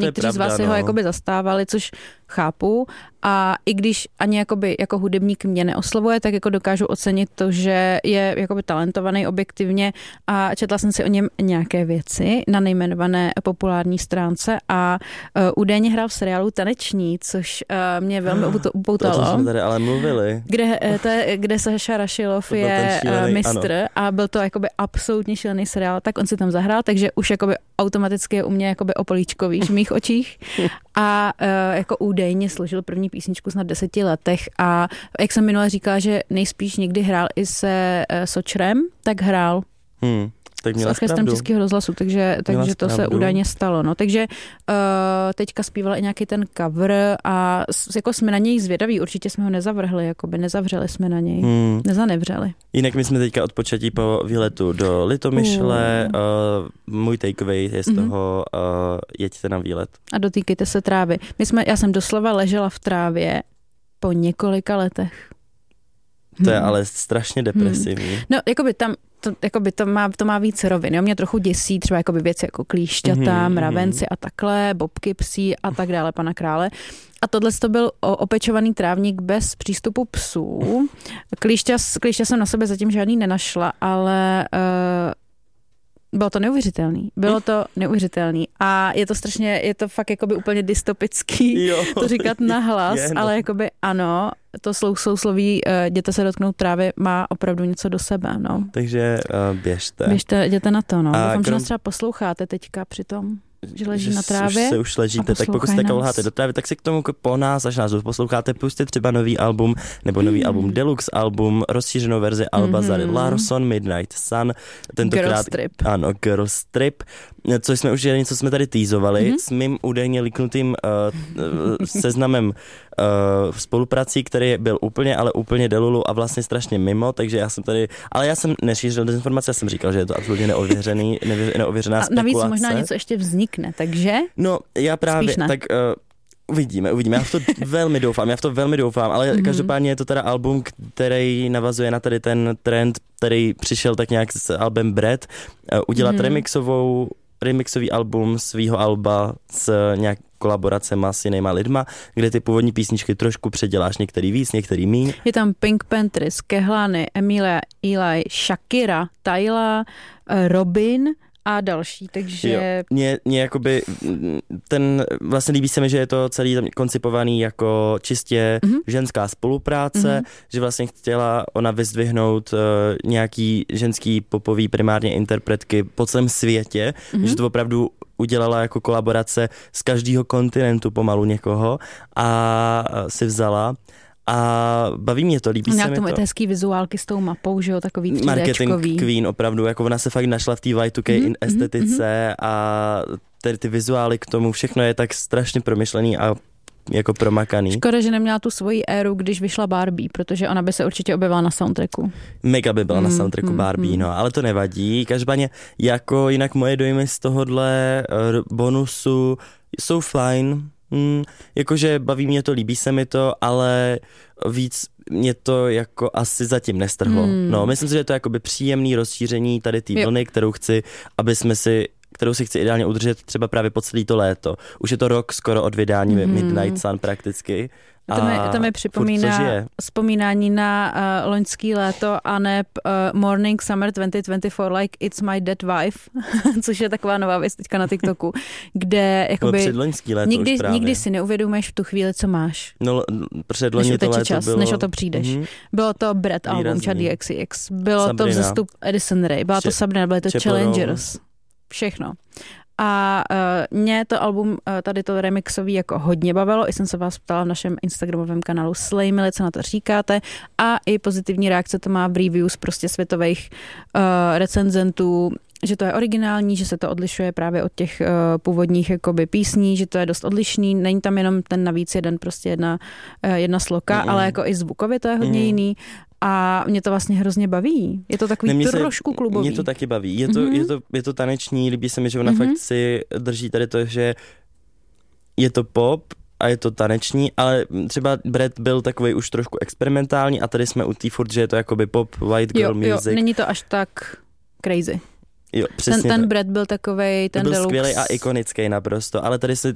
někteří z vás ho jakoby zastávali, což chápu. A i když ani jakoby jako hudebník mě neoslovuje, tak jako dokážu ocenit to, že je jakoby talentovaný objektivně a četla jsem si o něm nějaké věci na nejmenované populární stránce a údajně hrál v seriálu Taneční, což mě velmi upoutalo. To jsme tady ale mluvili. Kde Saša Rašilov je mistr a byl to jakoby absolutně šílený seriál, tak on si tam zahrál, takže už jakoby automaticky je u mě jakoby opolíčkový v mých očích a jako údajně složil první písničku snad 10 letech a jak jsem minule říkala, že nejspíš někdy hrál i se Sočrem, tak hrál. Tak měla s orchestrem Českého rozhlasu, takže to se údajně stalo. No. Takže teďka zpívala i nějaký ten cover a jako jsme na něj zvědaví, určitě jsme ho nezavrhli, jakoby nezavřeli jsme na něj, nezanevřeli. Jinak my jsme teďka odpočatí po výletu do Litomyšle, můj takeaway je z toho, jeďte na výlet. A dotýkejte se trávy. Já jsem doslova ležela v trávě po několika letech. To je ale strašně depresivní. No, jakoby to má víc rovin. Jo? Mě trochu děsí třeba jakoby věci jako klíšťata, mravenci a takhle, bobky psí a tak dále, pana krále. A tohle to byl opečovaný trávník bez přístupu psů. Klíšťa jsem na sebe zatím žádný nenašla, ale bylo to neuvěřitelný. A je to fakt jakoby úplně dystopický to říkat nahlas, ale jakoby ano, to sousloví jděte se dotknout trávy má opravdu něco do sebe, no. Takže běžte, jděte na to, no. Doufám, že nás třeba posloucháte teďka při tom, že leží na trávě. Že už ležíte, tak pokud se lháte do trávy, tak si k tomu po nás, až nás posloucháte, pusťte třeba nový album, nebo nový album Deluxe album, rozšířenou verzi alba Zary Larsson, Midnight Sun, tentokrát Girls Trip, což jsme už něco jsme tady teasovali, s mým údajně líknutým seznamem spoluprací, který byl úplně delulu a vlastně strašně mimo, takže já jsem nešířil dezinformace, já jsem říkal, že je to absolutně neověřená spekulace. Navíc možná něco ještě vznikne, takže? No, já právě, tak uvidíme, já v to velmi doufám, ale každopádně je to teda album, který navazuje na tady ten trend, který přišel tak nějak s albem Bread, udělat remixový album svýho alba s nějak kolaboracema s jinýma lidma, kde ty původní písničky trošku předěláš, některý víc, některý míň. Je tam Pink Panthers, Kehlani, Emilia, Eli, Shakira, Tyla, Robin a další, takže... Mně jakoby vlastně líbí se mi, že je to celý tam koncipovaný jako čistě ženská spolupráce, že vlastně chtěla ona vyzdvihnout nějaký ženský popový primárně interpretky po celém světě, že to opravdu udělala jako kolaborace z každého kontinentu pomalu někoho a si vzala. A baví mě to, líbí se mi to. Nějak tomu hezký vizuálky s tou mapou, že jo, takový 3Dčkový. Marketing queen, opravdu, jako ona se fakt našla v té Y2K estetice a tady ty vizuály k tomu, všechno je tak strašně promyšlený a jako promakaný. Škoda, že neměla tu svoji éru, když vyšla Barbie, protože ona by se určitě objevila na soundtracku. Mega by byla na soundtracku Barbie, no, ale to nevadí. Každopádně, jako jinak moje dojmy z tohohle bonusu jsou fajn. Jakože baví mě to, líbí se mi to, ale víc mě to jako asi zatím nestrhlo. No, myslím si, že to je jakoby příjemný rozšíření tady té vlny, kterou si chci ideálně udržet třeba právě po celé to léto. Už je to rok skoro od vydání Midnight Sun prakticky. To mi připomíná vzpomínání na loňský léto a neb Morning Summer 2024 like It's My Dead Wife, což je taková nová věc teďka na TikToku, kde jakoby předloňský léto nikdy si neuvědomuješ v tu chvíli, co máš. No, předloňský to léto čas, bylo... než o to přijdeš. Bylo to Bread album, Charlie XCX, bylo to vzestup Addison Rae, byla to Sabrina, byly to Challengers, všechno. A mě to album, tady to remixový jako hodně bavilo, i jsem se vás ptala v našem instagramovém kanálu Slejmili, co na to říkáte, a i pozitivní reakce to má v reviews prostě světových recenzentů, že to je originální, že se to odlišuje právě od těch původních jakoby písní, že to je dost odlišný, není tam jenom ten navíc jedna sloka, ale jako i zvukově to je hodně jiný. A mě to vlastně hrozně baví. Je to takový trošku klubový. Mě to taky baví. Je to taneční, líbí se mi, že ona fakt si drží tady to, že je to pop a je to taneční, ale třeba Brad byl takovej už trošku experimentální a tady jsme u té furt, že je to jakoby pop, white girl music. Jo, není to až tak crazy. Jo, přesně ten Brad byl takovej, ten byl Deluxe. Skvělý a ikonický naprosto, ale tady si